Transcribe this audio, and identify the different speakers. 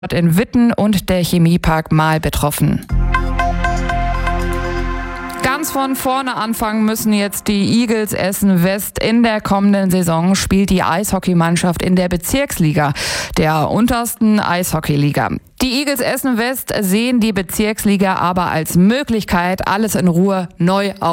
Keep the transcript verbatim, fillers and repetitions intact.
Speaker 1: in Witten und der Chemiepark Marl betroffen. Ganz von vorne anfangen müssen jetzt die Igels Essen West. In der kommenden Saison spielt die Eishockeymannschaft in der Bezirksliga, der untersten Eishockeyliga. Die Igels Essen West sehen die Bezirksliga aber als Möglichkeit, alles in Ruhe neu aufzubauen.